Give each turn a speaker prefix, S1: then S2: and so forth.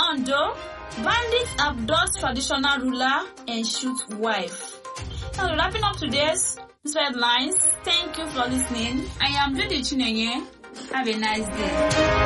S1: Ondo, bandits abduct traditional ruler and shoot wife. Now, wrapping up today's headlines. Thank you for listening. I am Judy Chinenye. Have a nice day.